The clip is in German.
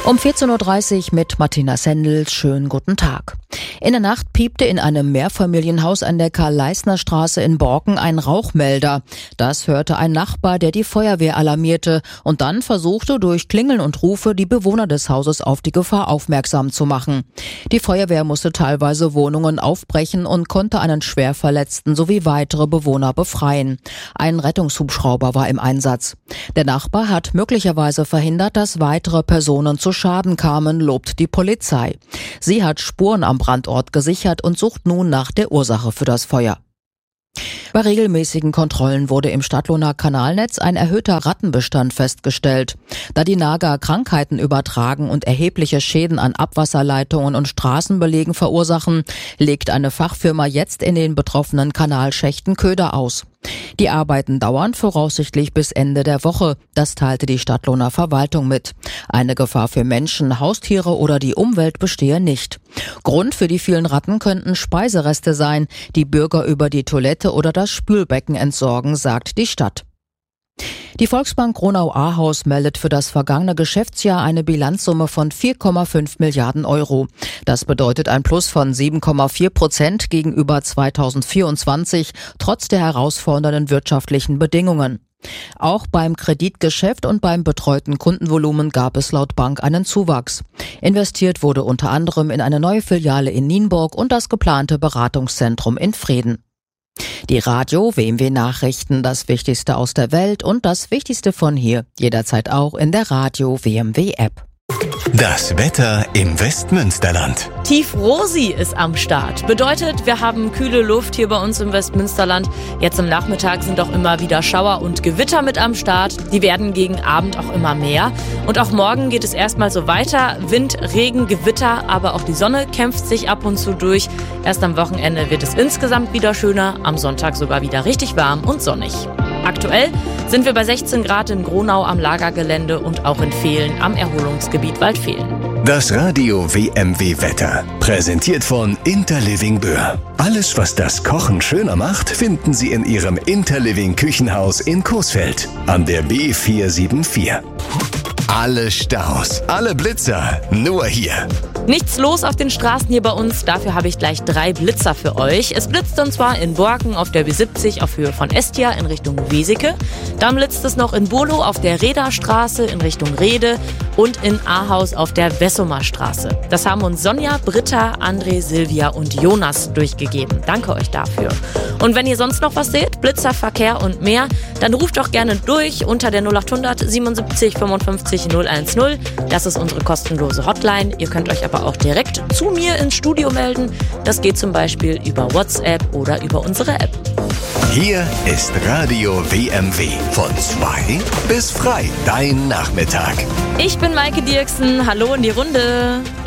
Um 14.30 Uhr mit Martina Sendel. Schönen guten Tag. In der Nacht piepte in einem Mehrfamilienhaus an der Karl-Leisner-Straße in Borken ein Rauchmelder. Das hörte ein Nachbar, der die Feuerwehr alarmierte und dann versuchte, durch Klingeln und Rufe die Bewohner des Hauses auf die Gefahr aufmerksam zu machen. Die Feuerwehr musste teilweise Wohnungen aufbrechen und konnte einen Schwerverletzten sowie weitere Bewohner befreien. Ein Rettungshubschrauber war im Einsatz. Der Nachbar hat möglicherweise verhindert, dass weitere Personen zu Schaden kamen, lobt die Polizei. Sie hat Spuren am Brandort gesichert und sucht nun nach der Ursache für das Feuer. Bei regelmäßigen Kontrollen wurde im Stadtlohner Kanalnetz ein erhöhter Rattenbestand festgestellt. Da die Nager Krankheiten übertragen und erhebliche Schäden an Abwasserleitungen und Straßenbelegen verursachen, legt eine Fachfirma jetzt in den betroffenen Kanalschächten Köder aus. Die Arbeiten dauern voraussichtlich bis Ende der Woche, das teilte die Stadtlohner Verwaltung mit. Eine Gefahr für Menschen, Haustiere oder die Umwelt bestehe nicht. Grund für die vielen Ratten könnten Speisereste sein, die Bürger über die Toilette oder das Spülbecken entsorgen, sagt die Stadt. Die Volksbank Gronau-Ahaus meldet für das vergangene Geschäftsjahr eine Bilanzsumme von 4,5 Milliarden Euro. Das bedeutet ein Plus von 7,4% gegenüber 2024, trotz der herausfordernden wirtschaftlichen Bedingungen. Auch beim Kreditgeschäft und beim betreuten Kundenvolumen gab es laut Bank einen Zuwachs. Investiert wurde unter anderem in eine neue Filiale in Nienburg und das geplante Beratungszentrum in Vreden. Die Radio WMW Nachrichten, das Wichtigste aus der Welt und das Wichtigste von hier, jederzeit auch in der Radio WMW App. Das Wetter im Westmünsterland. Tief Rosi ist am Start. Bedeutet, wir haben kühle Luft hier bei uns im Westmünsterland. Jetzt am Nachmittag sind auch immer wieder Schauer und Gewitter mit am Start. Die werden gegen Abend auch immer mehr. Und auch morgen geht es erstmal so weiter. Wind, Regen, Gewitter, aber auch die Sonne kämpft sich ab und zu durch. Erst am Wochenende wird es insgesamt wieder schöner. Am Sonntag sogar wieder richtig warm und sonnig. Aktuell sind wir bei 16 Grad in Gronau am Lagergelände und auch in Vehlen am Erholungsgebiet Waldvehlen. Das Radio WMW Wetter, präsentiert von Interliving Böhr. Alles, was das Kochen schöner macht, finden Sie in Ihrem Interliving Küchenhaus in Coesfeld an der B474. Alle Staus, alle Blitzer, nur hier. Nichts los auf den Straßen hier bei uns, dafür habe ich gleich 3 Blitzer für euch. Es blitzt und zwar in Borken auf der B70 auf Höhe von Estia in Richtung Weseke. Dann blitzt es noch in Burlo auf der Rederstraße in Richtung Rede und in Ahaus auf der Wessumer Straße. Das haben uns Sonja, Britta, André, Silvia und Jonas durchgegeben. Danke euch dafür. Und wenn ihr sonst noch was seht, Blitzer, Verkehr und mehr, dann ruft doch gerne durch unter der 0800 77 55 010. Das ist unsere kostenlose Hotline. Ihr könnt euch aber auch direkt zu mir ins Studio melden. Das geht zum Beispiel über WhatsApp oder über unsere App. Hier ist Radio WMW von 2 bis frei, dein Nachmittag. Ich bin Maike Dirksen. Hallo in die Runde.